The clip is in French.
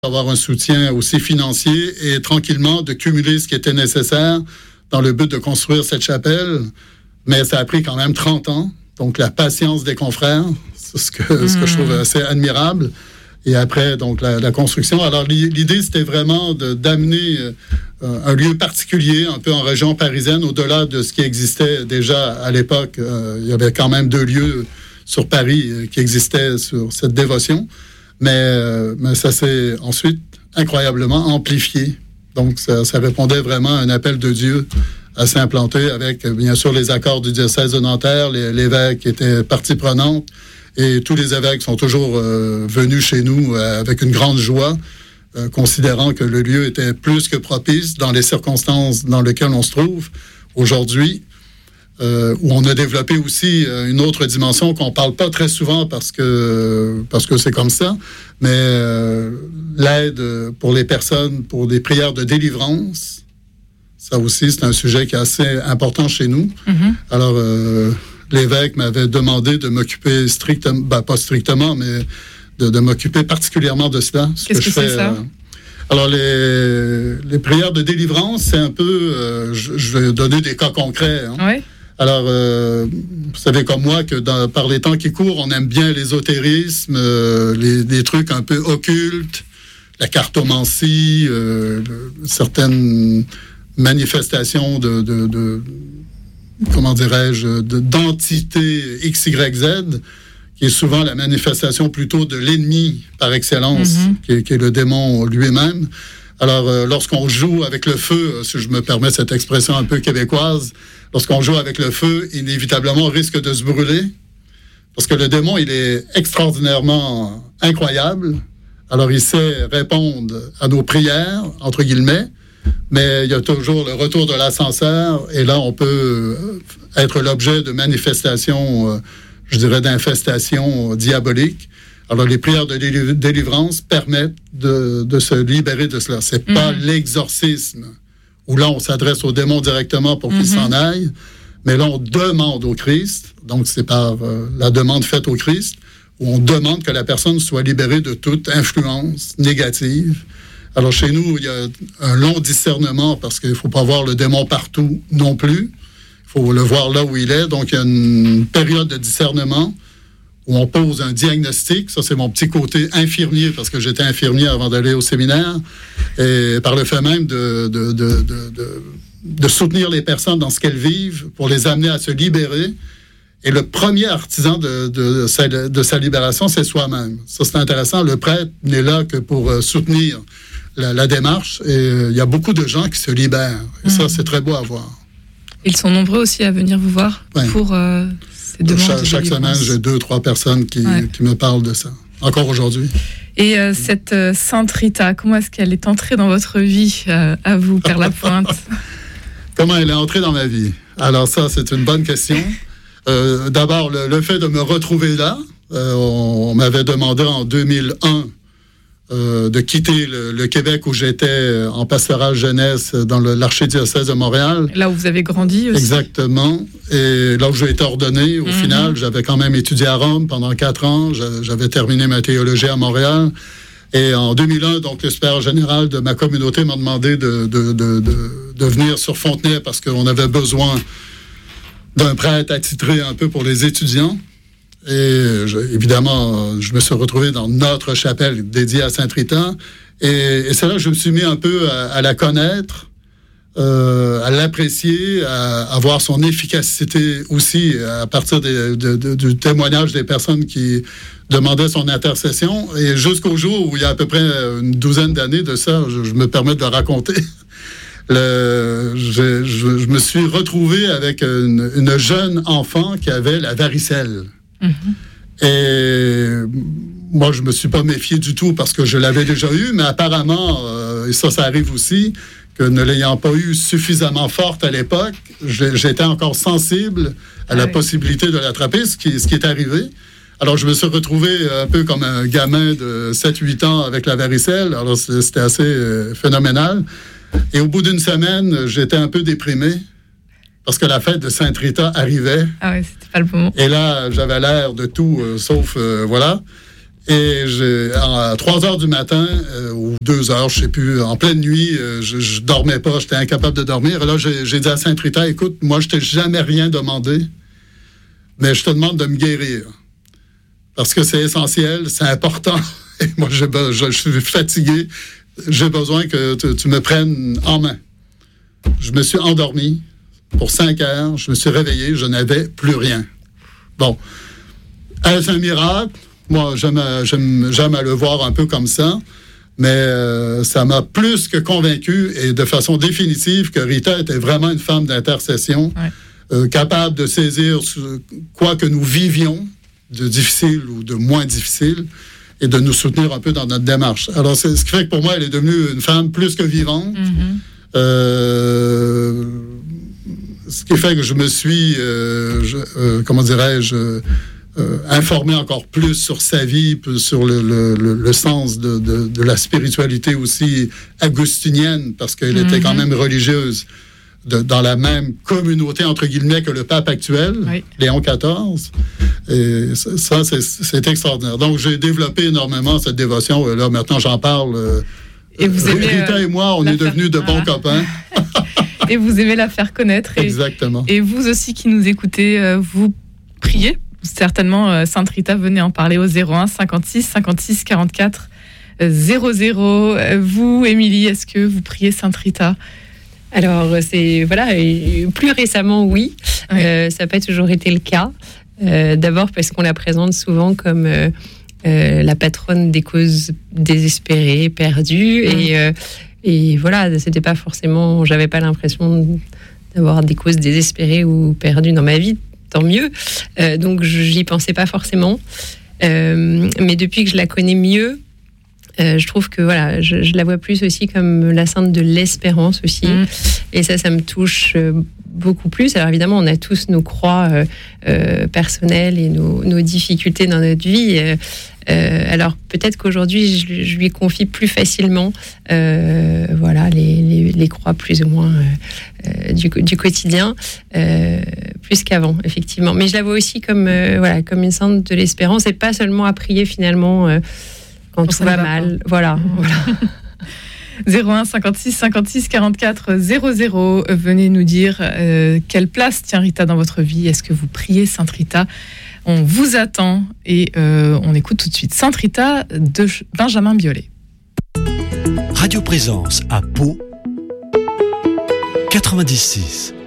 avoir un soutien aussi financier et tranquillement de cumuler ce qui était nécessaire dans le but de construire cette chapelle. Mais ça a pris quand même 30 ans. Donc, la patience des confrères, c'est ce que je trouve assez admirable. Et après, donc, la construction. Alors, l'idée, c'était vraiment d'amener un lieu particulier, un peu en région parisienne, au-delà de ce qui existait déjà à l'époque. Il y avait quand même 2 lieux sur Paris qui existaient sur cette dévotion. Mais ça s'est ensuite incroyablement amplifié. Donc, ça répondait vraiment à un appel de Dieu à s'implanter avec, bien sûr, les accords du diocèse de Nanterre, l'évêque était partie prenante, et tous les évêques sont toujours venus chez nous avec une grande joie, considérant que le lieu était plus que propice dans les circonstances dans lesquelles on se trouve aujourd'hui, où on a développé aussi une autre dimension qu'on ne parle pas très souvent parce que c'est comme ça, mais l'aide pour les personnes, pour des prières de délivrance. Ça aussi, c'est un sujet qui est assez important chez nous. Mm-hmm. Alors, l'évêque m'avait demandé de m'occuper strictement, pas strictement, mais de m'occuper particulièrement de cela. Qu'est-ce que c'est ça? Alors, les prières de délivrance, c'est un peu... je vais donner des cas concrets. Hein. Oui. Alors, vous savez comme moi que par les temps qui courent, on aime bien l'ésotérisme, les trucs un peu occultes, la cartomancie, certaines manifestations comment dirais-je, d'entité XYZ, qui est souvent la manifestation plutôt de l'ennemi par excellence, qui est le démon lui-même. Alors, lorsqu'on joue avec le feu, si je me permets cette expression un peu québécoise, lorsqu'on joue avec le feu, inévitablement, on risque de se brûler, parce que le démon, il est extraordinairement incroyable. Alors, il sait répondre à nos prières, entre guillemets, mais il y a toujours le retour de l'ascenseur, et là, on peut être l'objet de manifestations, je dirais, d'infestations diaboliques. Alors, les prières de délivrance permettent de se libérer de cela. C'est pas l'exorcisme, où là, on s'adresse au démon directement pour qu'il s'en aille, mais là, on demande au Christ, donc c'est par la demande faite au Christ, où on demande que la personne soit libérée de toute influence négative. Alors, chez nous, il y a un long discernement, parce qu'il ne faut pas voir le démon partout non plus. Il faut le voir là où il est. Donc, il y a une période de discernement où on pose un diagnostic. Ça, c'est mon petit côté infirmier, parce que j'étais infirmier avant d'aller au séminaire. Et par le fait même de soutenir les personnes dans ce qu'elles vivent pour les amener à se libérer. Et le premier artisan de sa libération, c'est soi-même. Ça, c'est intéressant. Le prêtre n'est là que pour soutenir la démarche. Et il y a beaucoup de gens qui se libèrent. Et ça, c'est très beau à voir. Ils sont nombreux aussi à venir vous voir pour ces demandes. Chaque semaine, j'ai 2-3 personnes qui me parlent de ça. Encore aujourd'hui. Et cette Sainte Rita, comment est-ce qu'elle est entrée dans votre vie, à vous, Père Lapointe? Comment elle est entrée dans ma vie? Alors ça, c'est une bonne question. D'abord, le fait de me retrouver là, on m'avait demandé en 2001 de quitter le Québec où j'étais en pastoral jeunesse dans l'archidiocèse de Montréal. Là où vous avez grandi aussi. Exactement. Et là où j'ai été ordonné, au final, j'avais quand même étudié à Rome pendant 4 ans. J'avais terminé ma théologie à Montréal. Et en 2001, donc, le supérieur général de ma communauté m'a demandé de venir sur Fontenay parce qu'on avait besoin d'un prêtre attitré un peu pour les étudiants. Et évidemment, je me suis retrouvé dans notre chapelle dédiée à Sainte Rita. Et c'est là que je me suis mis un peu à la connaître, à l'apprécier, à voir son efficacité aussi, à partir du témoignage des personnes qui demandaient son intercession. Et jusqu'au jour où il y a à peu près une douzaine d'années de ça, je me permets de le raconter. Je me suis retrouvé avec une jeune enfant qui avait la varicelle. Et moi, je me suis pas méfié du tout parce que je l'avais déjà eu, mais apparemment, et ça arrive aussi, que ne l'ayant pas eu suffisamment forte à l'époque, j'étais encore sensible à la possibilité de l'attraper, ce qui est arrivé. Alors, je me suis retrouvé un peu comme un gamin de 7-8 ans avec la varicelle. Alors, c'était assez phénoménal. Et au bout d'une semaine, j'étais un peu déprimé parce que la fête de Sainte Rita arrivait. Ah oui, c'était pas le moment. Et là, j'avais l'air de tout, sauf, voilà. Et à 3 heures du matin, ou 2 heures, je ne sais plus, en pleine nuit, je dormais pas, j'étais incapable de dormir. Et là, j'ai dit à Sainte-Rita, écoute, moi, je t'ai jamais rien demandé, mais je te demande de me guérir. Parce que c'est essentiel, c'est important. Et moi, je suis fatigué. J'ai besoin que tu me prennes en main. Je me suis endormi pour 5 heures. Je me suis réveillé. Je n'avais plus rien. Bon. Est-ce un miracle? Moi, j'aime à le voir un peu comme ça. Mais ça m'a plus que convaincu et de façon définitive que Rita était vraiment une femme d'intercession, capable de saisir quoi que nous vivions, de difficile ou de moins difficile, et de nous soutenir un peu dans notre démarche. Alors, c'est ce qui fait que pour moi, elle est devenue une femme plus que vivante. Ce qui fait que je me suis, comment dirais-je, informé encore plus sur sa vie, sur le sens de la spiritualité aussi augustinienne, parce qu'elle était quand même religieuse. Dans la même communauté, entre guillemets, que le pape actuel, Léon XIV. Et ça, c'est extraordinaire. Donc, j'ai développé énormément cette dévotion. Et là, maintenant, j'en parle. Et vous aimez, Rita et moi, on est devenus de bons copains. Et vous aimez la faire connaître. Exactement. Et vous aussi qui nous écoutez, vous priez. Certainement, Sainte Rita, venez en parler au 01 56 56 44 00. Vous, Émilie, est-ce que vous priez Sainte Rita ? Alors, plus récemment, oui. Ça n'a pas toujours été le cas. D'abord parce qu'on la présente souvent comme la patronne des causes désespérées, perdues. Et voilà, c'était pas forcément... J'avais pas l'impression d'avoir des causes désespérées ou perdues dans ma vie. Tant mieux. Donc, j'y pensais pas forcément. Mais depuis que je la connais mieux, je trouve que voilà, je la vois plus aussi comme la sainte de l'espérance aussi. Et ça me touche beaucoup plus. Alors évidemment, on a tous nos croix personnelles et nos difficultés dans notre vie. Alors peut-être qu'aujourd'hui, je lui confie plus facilement les croix plus ou moins du quotidien, plus qu'avant, effectivement. Mais je la vois aussi comme une sainte de l'espérance et pas seulement à prier finalement quand tout va mal. Voilà. 01 56 56 44 00. Venez nous dire quelle place tient Rita dans votre vie. Est-ce que vous priez Sainte Rita ? On vous attend et on écoute tout de suite Sainte Rita de Benjamin Biolay. Radio Présence à Pau 96.